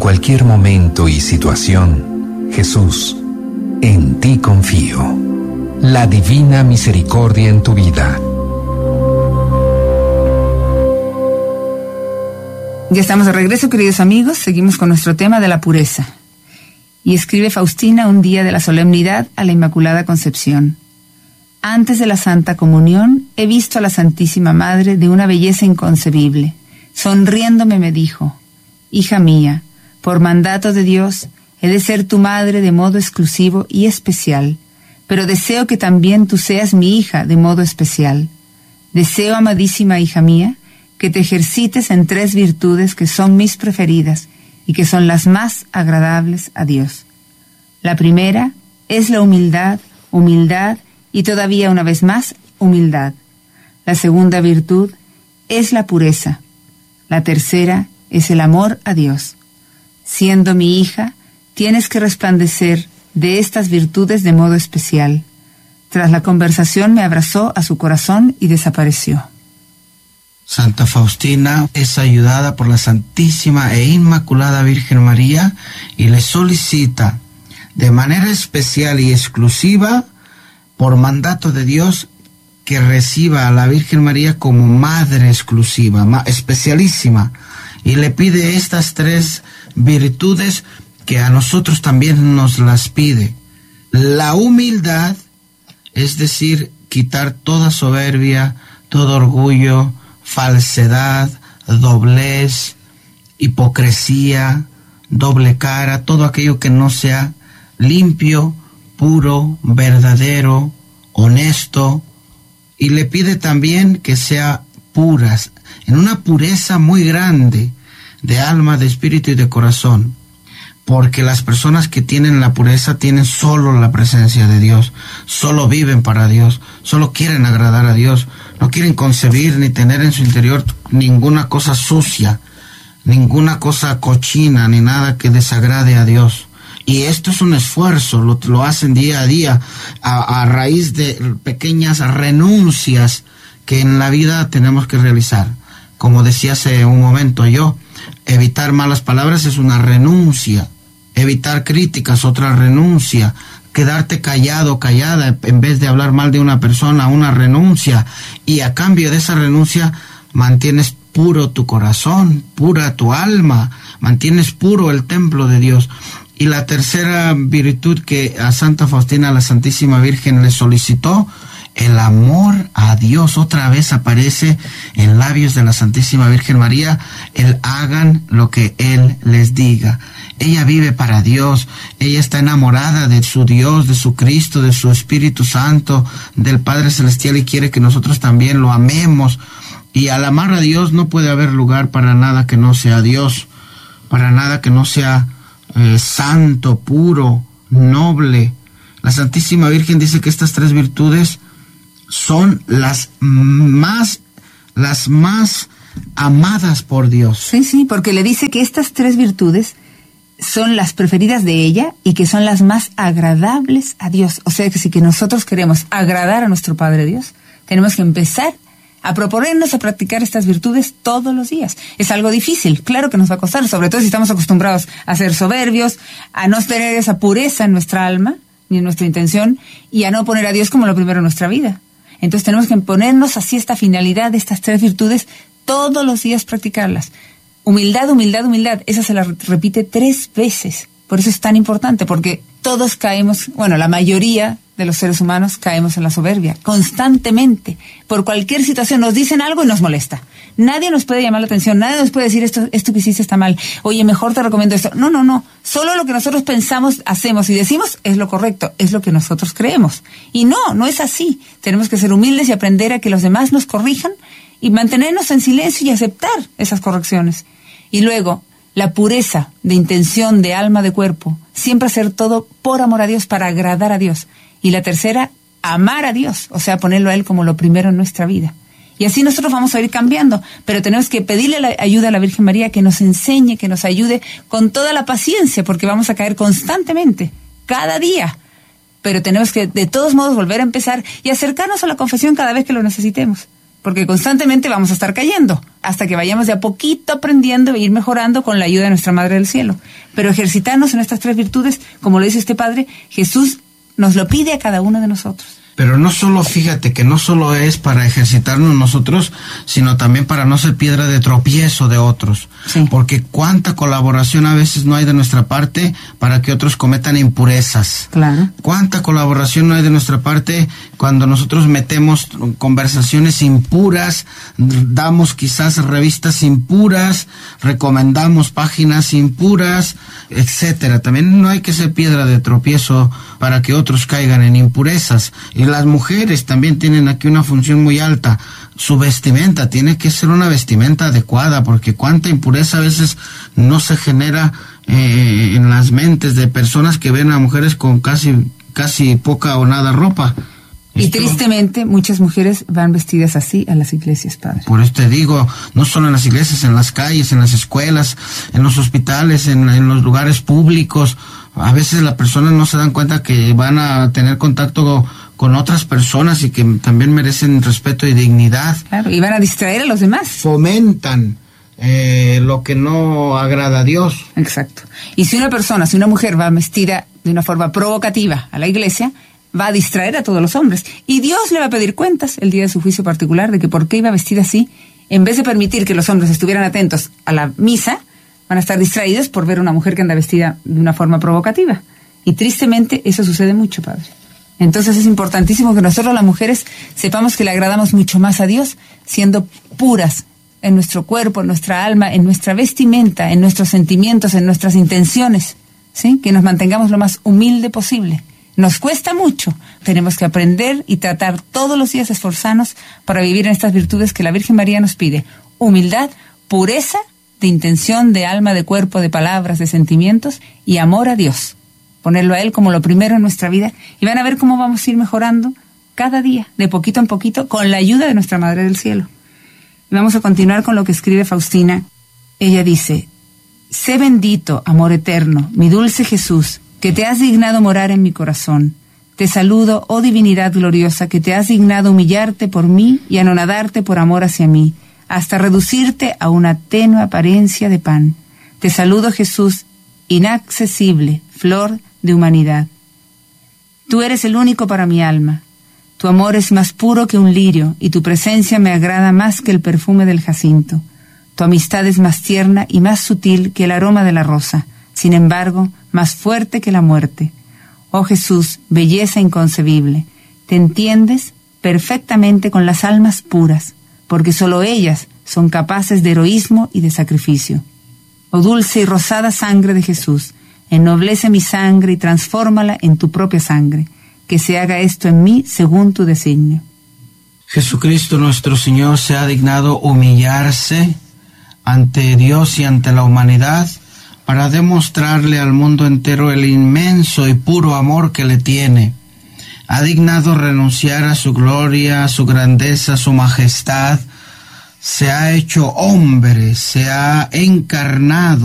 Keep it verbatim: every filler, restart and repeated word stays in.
cualquier momento y situación, Jesús, en ti confío. La divina misericordia en tu vida. Ya estamos de regreso, queridos amigos. Seguimos con nuestro tema de la pureza. Y escribe Faustina un día de la solemnidad a la Inmaculada Concepción. Antes de la Santa Comunión he visto a la Santísima Madre de una belleza inconcebible. Sonriéndome me dijo: hija mía, por mandato de Dios, he de ser tu madre de modo exclusivo y especial, pero deseo que también tú seas mi hija de modo especial. Deseo, amadísima hija mía, que te ejercites en tres virtudes que son mis preferidas y que son las más agradables a Dios. La primera es la humildad, humildad y todavía una vez más, humildad. La segunda virtud es la pureza. La tercera es el amor a Dios. Siendo mi hija, tienes que resplandecer de estas virtudes de modo especial. Tras la conversación me abrazó a su corazón y desapareció. Santa Faustina es ayudada por la Santísima e Inmaculada Virgen María y le solicita de manera especial y exclusiva, por mandato de Dios, que reciba a la Virgen María como madre exclusiva, ma- especialísima, y le pide estas tres virtudes que a nosotros también nos las pide. La humildad, es decir, quitar toda soberbia, todo orgullo, falsedad, doblez, hipocresía, doble cara, todo aquello que no sea limpio, puro, verdadero, honesto, y le pide también que sea puras, en una pureza muy grande de alma, de espíritu y de corazón, porque las personas que tienen la pureza tienen solo la presencia de Dios, solo viven para Dios, solo quieren agradar a Dios, no quieren concebir ni tener en su interior ninguna cosa sucia, ninguna cosa cochina, ni nada que desagrade a Dios. Y esto es un esfuerzo, lo, lo hacen día a día, a, a raíz de pequeñas renuncias que en la vida tenemos que realizar. Como decía hace un momento yo, evitar malas palabras es una renuncia, evitar críticas, otra renuncia, quedarte callado, callada, en vez de hablar mal de una persona, una renuncia, y a cambio de esa renuncia mantienes puro tu corazón, pura tu alma, mantienes puro el templo de Dios. Y la tercera virtud que a Santa Faustina, la Santísima Virgen, le solicitó, el amor a Dios. Otra vez aparece en labios de la Santísima Virgen María, el hagan lo que Él les diga. Ella vive para Dios, ella está enamorada de su Dios, de su Cristo, de su Espíritu Santo, del Padre Celestial, y quiere que nosotros también lo amemos. Y al amar a Dios no puede haber lugar para nada que no sea Dios, para nada que no sea eh, santo, puro, noble. La Santísima Virgen dice que estas tres virtudes son las más, las más amadas por Dios. Sí, sí, porque le dice que estas tres virtudes son las preferidas de ella y que son las más agradables a Dios. O sea que si que nosotros queremos agradar a nuestro Padre Dios, tenemos que empezar a proponernos a practicar estas virtudes todos los días. Es algo difícil, claro que nos va a costar, sobre todo si estamos acostumbrados a ser soberbios, a no tener esa pureza en nuestra alma, ni en nuestra intención, y a no poner a Dios como lo primero en nuestra vida. Entonces tenemos que ponernos así esta finalidad de estas tres virtudes, todos los días practicarlas. Humildad, humildad, humildad, esa se la repite tres veces. Por eso es tan importante, porque todos caemos, bueno, la mayoría de los seres humanos caemos en la soberbia, constantemente. Por cualquier situación nos dicen algo y nos molesta. Nadie nos puede llamar la atención, nadie nos puede decir esto, esto que hiciste está mal. Oye, mejor te recomiendo esto. No, no, no. Solo lo que nosotros pensamos, hacemos y decimos es lo correcto, es lo que nosotros creemos. Y no, no es así. Tenemos que ser humildes y aprender a que los demás nos corrijan y mantenernos en silencio y aceptar esas correcciones. Y luego, la pureza de intención, de alma, de cuerpo. Siempre hacer todo por amor a Dios, para agradar a Dios. Y la tercera, amar a Dios, o sea, ponerlo a Él como lo primero en nuestra vida. Y así nosotros vamos a ir cambiando, pero tenemos que pedirle la ayuda a la Virgen María, que nos enseñe, que nos ayude con toda la paciencia, porque vamos a caer constantemente, cada día. Pero tenemos que, de todos modos, volver a empezar y acercarnos a la confesión cada vez que lo necesitemos. porque constantemente vamos a estar cayendo, hasta que vayamos de a poquito aprendiendo e ir mejorando con la ayuda de nuestra Madre del Cielo. Pero ejercitarnos en estas tres virtudes, como lo dice este Padre, Jesús nos lo pide a cada uno de nosotros. Pero no solo, fíjate que no solo es para ejercitarnos nosotros, sino también para no ser piedra de tropiezo de otros. Sí. Porque cuánta colaboración a veces no hay de nuestra parte para que otros cometan impurezas. Claro. Cuánta colaboración no hay de nuestra parte cuando nosotros metemos conversaciones impuras, damos quizás revistas impuras, recomendamos páginas impuras, etcétera. También no hay que ser piedra de tropiezo para que otros caigan en impurezas. Y las mujeres también tienen aquí una función muy alta. Su vestimenta tiene que ser una vestimenta adecuada, porque cuánta impureza a veces no se genera eh, en las mentes de personas que ven a mujeres con casi, casi poca o nada ropa. Y Esto, tristemente muchas mujeres van vestidas así a las iglesias, Padre. por eso te digo, no solo en las iglesias, en las calles, en las escuelas, en los hospitales, en, en los lugares públicos. A veces las personas no se dan cuenta que van a tener contacto con otras personas y que también merecen respeto y dignidad. Claro, y van a distraer a los demás. Fomentan eh, lo que no agrada a Dios. Exacto. Y si una persona, si una mujer va vestida de una forma provocativa a la iglesia, va a distraer a todos los hombres. Y Dios le va a pedir cuentas el día de su juicio particular de que por qué iba vestida así. En vez de permitir que los hombres estuvieran atentos a la misa, van a estar distraídos por ver a una mujer que anda vestida de una forma provocativa. Y tristemente eso sucede mucho, Padre. Entonces es importantísimo que nosotros las mujeres sepamos que le agradamos mucho más a Dios siendo puras en nuestro cuerpo, en nuestra alma, en nuestra vestimenta, en nuestros sentimientos, en nuestras intenciones, ¿sí? Que nos mantengamos lo más humilde posible. Nos cuesta mucho, tenemos que aprender y tratar todos los días de esforzarnos para vivir en estas virtudes que la Virgen María nos pide. Humildad, pureza de intención, de alma, de cuerpo, de palabras, de sentimientos y amor a Dios. Ponerlo a Él como lo primero en nuestra vida y van a ver cómo vamos a ir mejorando cada día, de poquito en poquito, con la ayuda de nuestra Madre del Cielo. Y vamos a continuar con lo que escribe Faustina. Ella dice: sé bendito, amor eterno, mi dulce Jesús, que te has dignado morar en mi corazón. Te saludo, oh divinidad gloriosa, que te has dignado humillarte por mí y anonadarte por amor hacia mí, hasta reducirte a una tenue apariencia de pan. Te saludo, Jesús, inaccesible, flor de humanidad. Tú eres el único para mi alma. Tu amor es más puro que un lirio, y tu presencia me agrada más que el perfume del jacinto. Tu amistad es más tierna y más sutil que el aroma de la rosa, sin embargo, más fuerte que la muerte. Oh Jesús, belleza inconcebible, te entiendes perfectamente con las almas puras, porque solo ellas son capaces de heroísmo y de sacrificio. Oh dulce y rosada sangre de Jesús, ennoblece mi sangre y transfórmala en tu propia sangre, que se haga esto en mí según tu designio. Jesucristo nuestro Señor se ha dignado humillarse ante Dios y ante la humanidad para demostrarle al mundo entero el inmenso y puro amor que le tiene. Ha dignado renunciar a su gloria, a su grandeza, a su majestad. Se ha hecho hombre, se ha encarnado